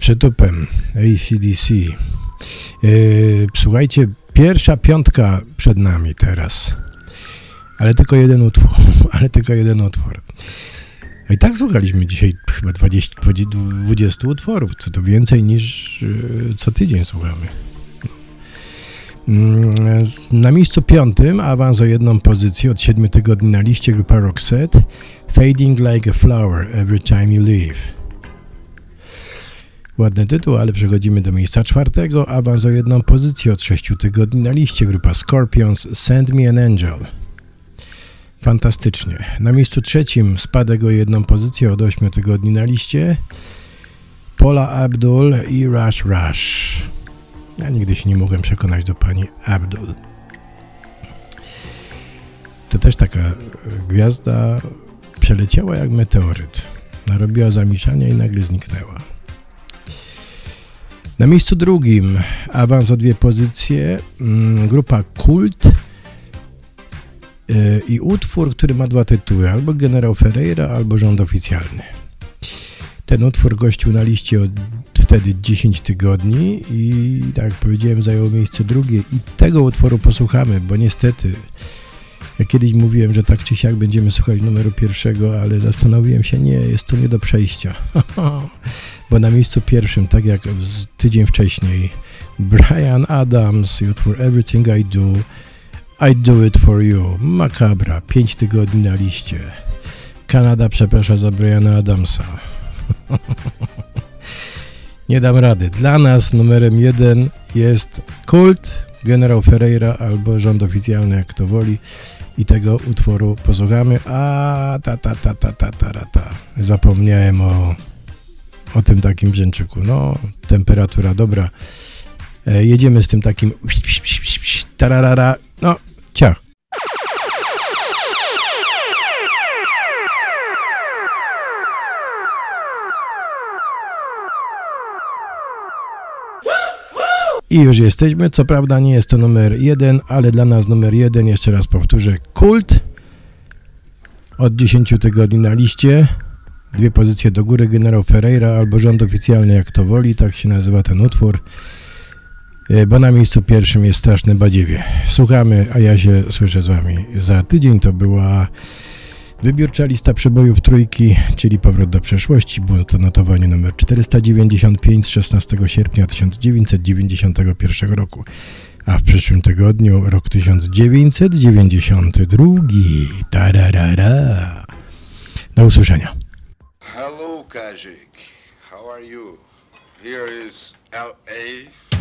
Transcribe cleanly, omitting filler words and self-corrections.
przytupem AC/DC. Słuchajcie, pierwsza piątka przed nami teraz. Ale tylko jeden utwór. I tak słuchaliśmy dzisiaj chyba 20 utworów, co to więcej niż co tydzień słuchamy. Na miejscu 5, awans o jedną pozycję od 7 tygodni na liście, grupa Roxette, Fading Like a Flower Every Time You Leave. Ładny tytuł, ale przechodzimy do miejsca 4, awans o jedną pozycję od 6 tygodni na liście, grupa Scorpions, Send Me an Angel. Fantastycznie. Na miejscu 3 spadek o jedną pozycję od 8 tygodni na liście, Paula Abdul i Rush Rush. Ja nigdy się nie mogłem przekonać do pani Abdul. To też taka gwiazda przeleciała jak meteoryt. Narobiła zamieszania i nagle zniknęła. Na miejscu 2 awans o 2 pozycje, grupa Kult i utwór, który ma 2 tytuły, albo Generał Ferreira, albo Rząd Oficjalny. Ten utwór gościł na liście od wtedy 10 tygodni i tak jak powiedziałem, zajął miejsce 2 i tego utworu posłuchamy, bo niestety ja kiedyś mówiłem, że tak czy siak będziemy słuchać numeru 1, ale zastanowiłem się, nie, jest to nie do przejścia. Bo na miejscu 1, tak jak tydzień wcześniej, Bryan Adams i utwór Everything I Do It For You. Makabra, 5 tygodni na liście. Kanada przeprasza za Bryana Adamsa. Nie dam rady. Dla nas numerem 1 jest Kult, Generał Ferreira albo Rząd Oficjalny, jak kto woli. I tego utworu posłuchamy. Zapomniałem o tym takim brzęczyku. No, temperatura dobra. Jedziemy z tym takim tararara. No, ciach. I już jesteśmy, co prawda nie jest to numer 1, ale dla nas numer 1, jeszcze raz powtórzę, Kult, od 10 tygodni na liście, 2 pozycje do góry, Generał Ferreira albo Rząd Oficjalny, jak to woli, tak się nazywa ten utwór, bo na miejscu 1 jest Straszne Badziewie. Słuchamy, a ja się słyszę z wami za tydzień. To była wybiórcza lista przebojów trójki, czyli Powrót do przeszłości. Było to notowanie numer 495 z 16 sierpnia 1991 roku. A w przyszłym tygodniu rok 1992. Tararara. Do usłyszenia. Hello, Kazik. How are you? Here is L.A.